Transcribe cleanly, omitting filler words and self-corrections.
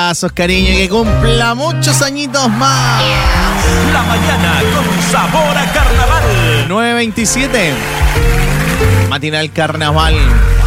Abrazos, cariño, y que cumpla muchos añitos más. La mañana con sabor a carnaval. 9:27. Matinal Carnaval.